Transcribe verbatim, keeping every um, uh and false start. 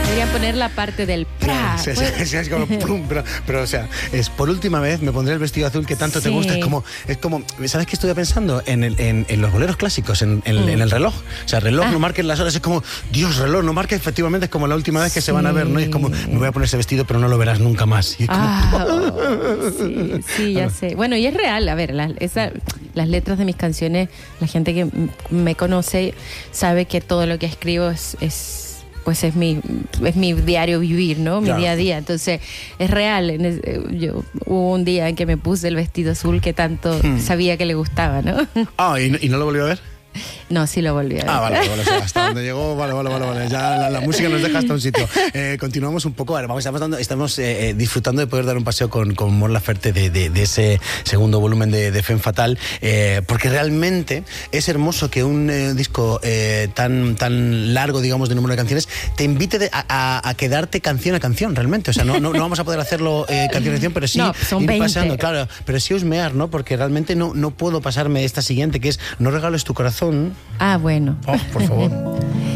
Deberían poner la parte del pra. Sí, sí, sí, es como plum, pero, pero, o sea, es por última vez me pondré el vestido azul que tanto te Sí. gusta. Es como, es como, ¿sabes qué estuve pensando? En, el, en, en los boleros clásicos, en, en, mm. en el reloj. O sea, reloj Ah. no marques las horas. Es como, Dios, reloj no marques. Efectivamente, es como la última vez que Sí. se van a ver, ¿no? Y es como, me voy a poner ese vestido, pero no lo verás nunca más. Y es como, Ah, oh, sí, sí, ya sé. Bueno, y es real, a ver, las, esa, las letras de mis canciones, la gente que m- me conoce sabe que todo lo que escribo es, es pues es mi, es mi diario vivir, ¿no? Mi Claro. día a día. Entonces, es real. En es- yo, hubo un día en que me puse el vestido azul que tanto Hmm. sabía que le gustaba, ¿no? Ah, ¿y, no- ¿y no lo volvió a ver? No, sí lo volví a ver. Ah, vale, vale, o sea, hasta donde llegó, vale, vale, vale, vale. Ya la, la música nos deja hasta un sitio. Eh, continuamos un poco, a ver, vamos, estamos, dando, estamos eh, disfrutando de poder dar un paseo con, con Mon Laferte de, de, de ese segundo volumen de, de Femme Fatale, eh, porque realmente es hermoso que un eh, disco eh, tan, tan largo, digamos, de número de canciones, te invite de, a, a, a quedarte canción a canción, realmente. O sea, no, no, no vamos a poder hacerlo eh, canción a canción, pero sí No, son ir veinte. pasando, claro, pero sí husmear, ¿no? Porque realmente no, no puedo pasarme esta siguiente, que es No regales tu corazón. Ah, bueno. Oh, por favor.